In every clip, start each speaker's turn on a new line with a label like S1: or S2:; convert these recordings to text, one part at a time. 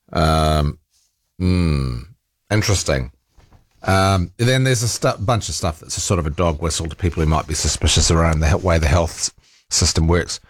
S1: Um, Interesting. Then there's a bunch of stuff that's a sort of a dog whistle to people who might be suspicious around the way the health system works.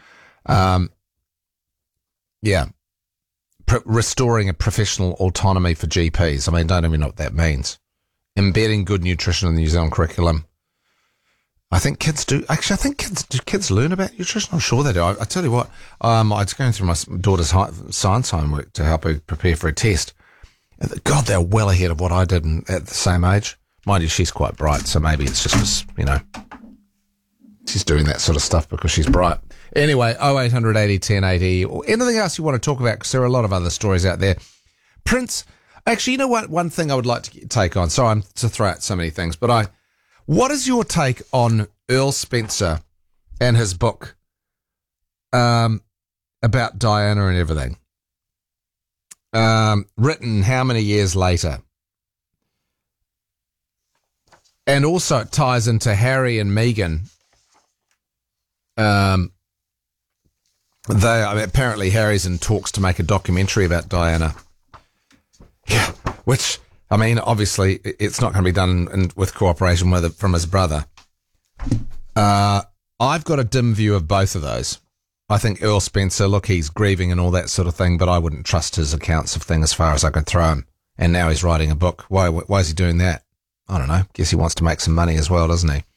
S1: Yeah. Restoring a professional autonomy for GPs. I mean, don't even know what that means. Embedding good nutrition in the New Zealand curriculum. I think kids do. Actually, I think kids learn about nutrition? I'm sure they do. I tell you what, I was going through my daughter's science homework to help her prepare for a test. God, they're well ahead of what I did at the same age. Mind you, she's quite bright, so maybe it's just, she's doing that sort of stuff because she's bright. Anyway, 0800 80 10 80, or anything else you want to talk about, because there are a lot of other stories out there. Prince, actually, you know what? One thing I would like to take on, sorry, I'm to throw out so many things, but what is your take on Earl Spencer and his book about Diana and everything? Written how many years later? And also it ties into Harry and Meghan. Apparently Harry's in talks to make a documentary about Diana. Yeah, which, I mean, obviously it's not going to be done with cooperation from his brother. I've got a dim view of both of those. I think Earl Spencer, look, he's grieving and all that sort of thing, but I wouldn't trust his accounts of things as far as I could throw him. And now he's writing a book. Why is he doing that? I don't know. Guess he wants to make some money as well, doesn't he?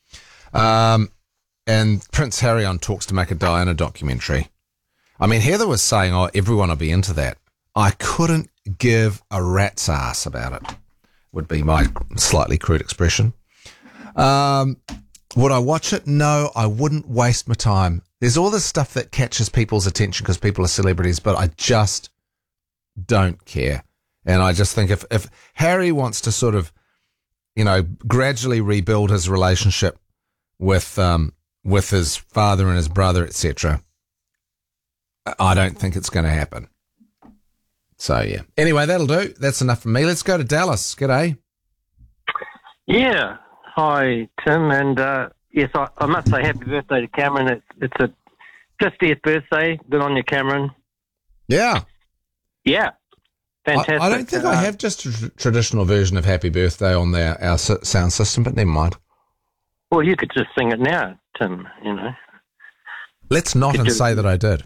S1: And Prince Harry on talks to make a Diana documentary. I mean, Heather was saying, everyone will be into that. I couldn't give a rat's ass about it, would be my slightly crude expression. Would I watch it? No, I wouldn't waste my time. There's all this stuff that catches people's attention because people are celebrities, but I just don't care. And I just think if Harry wants to sort of, gradually rebuild his relationship with his father and his brother, etc., I don't think it's going to happen. So, yeah. Anyway, that'll do. That's enough from me. Let's go to Dallas. G'day.
S2: Yeah. Hi, Tim. And, yes, I must say happy birthday to Cameron. It's a 50th birthday. Good on you, Cameron.
S1: Yeah.
S2: Yeah. Fantastic.
S1: I don't think I have just a traditional version of Happy Birthday on our sound system, but never mind.
S2: Well, you could just sing it now, Tim,
S1: Let's not say that I did.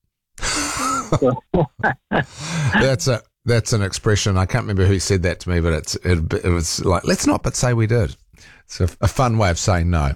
S1: That's an expression. I can't remember who said that to me, but it was like, let's not but say we did. It's a fun way of saying no.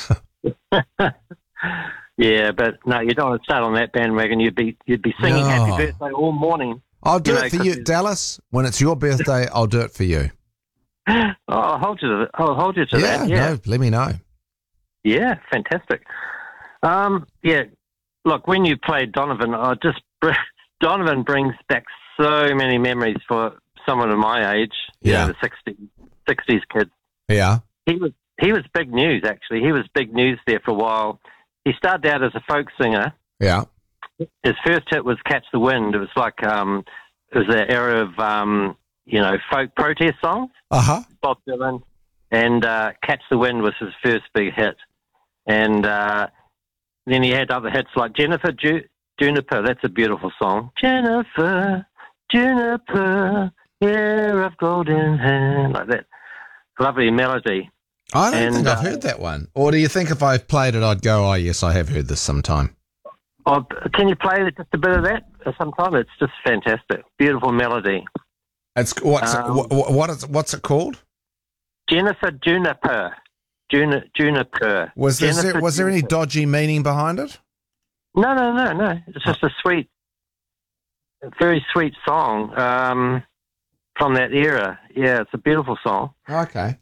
S2: Yeah, but no, you don't want to start on that bandwagon. You'd be singing Happy Birthday all morning.
S1: I'll do it for you, Dallas. When it's your birthday, I'll do it for you.
S2: I'll hold you to that. Yeah,
S1: no, let me know.
S2: Yeah, fantastic. Yeah, look, when you played Donovan, Donovan brings back so many memories for someone of my age.
S1: Yeah,
S2: the 60s kid.
S1: Yeah,
S2: he was big news. Actually, he was big news there for a while. He started out as a folk singer.
S1: Yeah.
S2: His first hit was "Catch the Wind." It was like it was an era of folk protest songs. Bob Dylan, and "Catch the Wind" was his first big hit. And then he had other hits like Jennifer Juniper. That's a beautiful song. Jennifer Juniper, hair of golden hair, like that. Lovely melody.
S1: I don't think I've heard that one. Or do you think if I played it, I'd go, oh yes, I have heard this sometime?
S2: Oh, can you play just a bit of that sometime? It's just fantastic. Beautiful melody.
S1: It's what's it called?
S2: Jennifer Juniper. Juniper.
S1: Was there any dodgy meaning behind it?
S2: No. It's just a very sweet song from that era. Yeah, it's a beautiful song.
S1: Okay.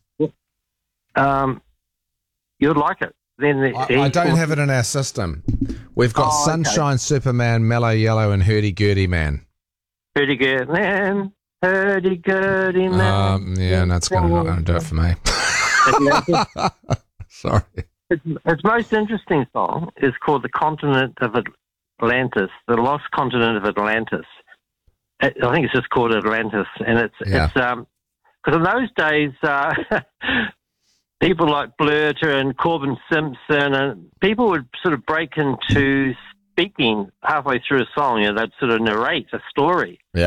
S2: You'd like it. Then
S1: I don't have it in our system. We've got Sunshine, okay. Superman, Mellow Yellow, and Hurdy-Gurdy Man.
S2: Hurdy-Gurdy Man, Hurdy-Gurdy Man.
S1: Yeah, that's not going to do it for me. Sorry.
S2: Its most interesting song is called "The Continent of Atlantis," the Lost Continent of Atlantis. I think it's just called Atlantis, and it's because in those days. People like Blurter and Corbin Simpson, and people would sort of break into speaking halfway through a song. They'd sort of narrate a story.
S1: Yeah.